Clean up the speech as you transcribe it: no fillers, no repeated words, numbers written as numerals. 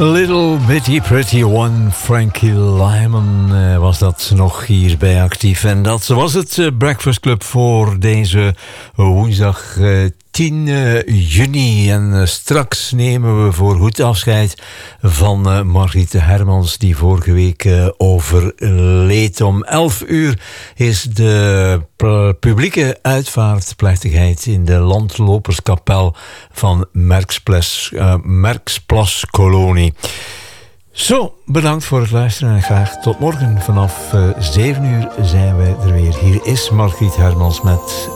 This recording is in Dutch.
Little Bitty Pretty One, Frankie Lyman was dat nog hierbij actief. En dat was het Breakfast Club voor deze woensdag 10 juni. En straks nemen we voorgoed afscheid van Margriet Hermans, die vorige week overleed. Om 11 uur is de publieke uitvaartplechtigheid in de landloperskapel van Merksplas Kolonie. Zo, bedankt voor het luisteren en graag tot morgen. Vanaf 7 uur zijn wij er weer. Hier is Margriet Hermans met